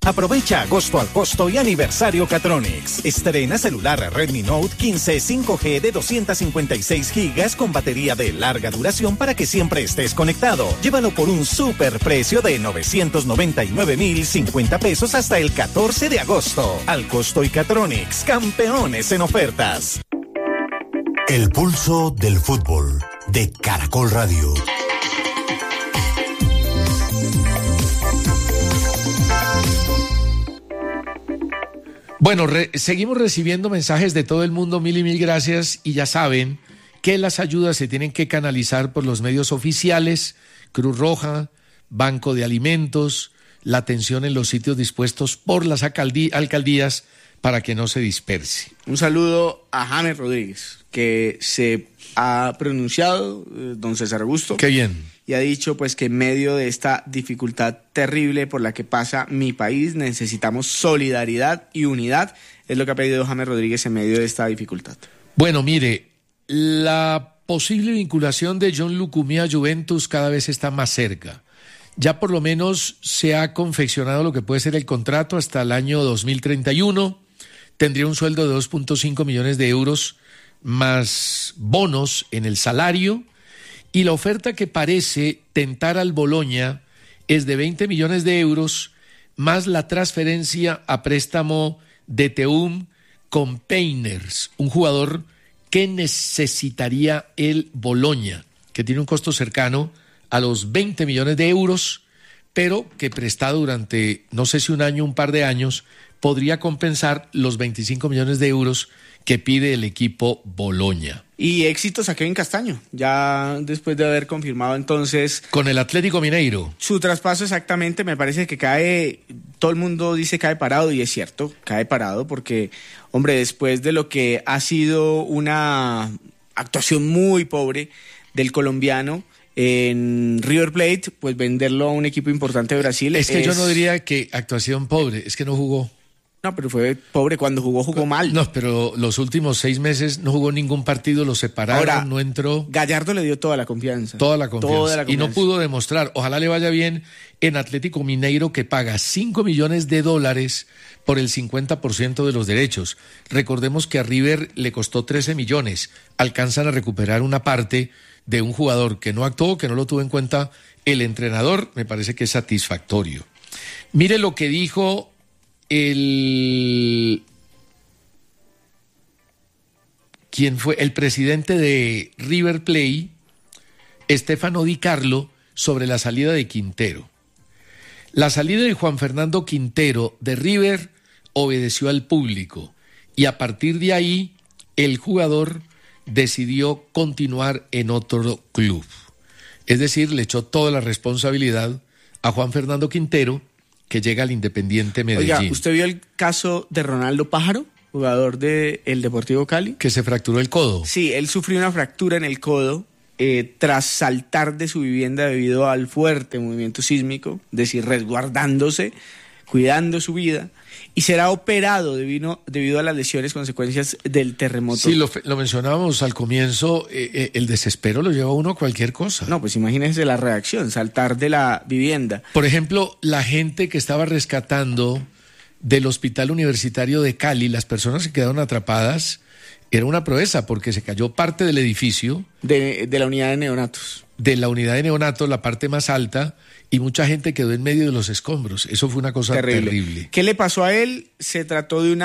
Aprovecha agosto al costo y aniversario Catronics. Estrena celular Redmi Note 15 5G de 256 GB con batería de larga duración para que siempre estés conectado. Llévalo por un super precio de 999,050 pesos hasta el 14 de agosto. Al costo y Catronics, campeones en ofertas. El pulso del fútbol de Caracol Radio. Bueno, seguimos recibiendo mensajes de todo el mundo, mil y mil gracias, y ya saben que las ayudas se tienen que canalizar por los medios oficiales, Cruz Roja, Banco de Alimentos, la atención en los sitios dispuestos por las alcaldías para que no se disperse. Un saludo a James Rodríguez, que se ha pronunciado, don César Augusto. Qué bien. Y ha dicho pues que en medio de esta dificultad terrible por la que pasa mi país necesitamos solidaridad y unidad. Es lo que ha pedido James Rodríguez en medio de esta dificultad. Bueno, mire, la posible vinculación de John Lucumí a Juventus cada vez está más cerca. Ya por lo menos se ha confeccionado lo que puede ser el contrato hasta el año 2031. Tendría un sueldo de 2.5 millones de euros más bonos en el salario. Y la oferta que parece tentar al Bologna es de 20 millones de euros más la transferencia a préstamo de Teum con Peiners, un jugador que necesitaría el Bologna, que tiene un costo cercano a los 20 millones de euros, pero que prestado durante, no sé si un año, un par de años, podría compensar los 25 millones de euros que pide el equipo Bologna. Y éxitos a Kevin Castaño, ya después de haber confirmado entonces... Con el Atlético Mineiro. Su traspaso exactamente, me parece que cae, todo el mundo dice cae parado, y es cierto, cae parado porque, hombre, después de lo que ha sido una actuación muy pobre del colombiano en River Plate, pues venderlo a un equipo importante de Brasil... Es que yo no diría que actuación pobre, es que no jugó. No, pero fue pobre, cuando jugó mal. No, pero los últimos 6 meses no jugó ningún partido, lo separaron, ahora, no entró. Gallardo le dio toda la confianza. Toda la confianza. Y no pudo demostrar. Ojalá le vaya bien en Atlético Mineiro, que paga $5 millones por el 50% de los derechos. Recordemos que a River le costó 13 millones. Alcanzan a recuperar una parte de un jugador que no actuó, que no lo tuvo en cuenta el entrenador. Me parece que es satisfactorio. Mire lo que dijo ¿quién fue? El presidente de River Plate, Stefano Di Carlo, sobre la salida de Quintero. La salida de Juan Fernando Quintero de River obedeció al público y a partir de ahí el jugador decidió continuar en otro club. Es decir, le echó toda la responsabilidad a Juan Fernando Quintero, que llega al Independiente Medellín. Oiga, ¿usted vio el caso de Ronaldo Pájaro, jugador del Deportivo Cali? Que se fracturó el codo. Sí, él sufrió una fractura en el codo tras saltar de su vivienda debido al fuerte movimiento sísmico, es decir, resguardándose, cuidando su vida, y será operado debido a las lesiones consecuencias del terremoto. Sí, lo mencionábamos al comienzo, el desespero lo lleva a uno a cualquier cosa. No, pues imagínense la reacción, saltar de la vivienda. Por ejemplo, la gente que estaba rescatando del Hospital Universitario de Cali, las personas que quedaron atrapadas, era una proeza porque se cayó parte del edificio. De la unidad de neonatos. De la unidad de neonatos, la parte más alta, y mucha gente quedó en medio de los escombros. Eso fue una cosa terrible. ¿Qué le pasó a él? Se trató de una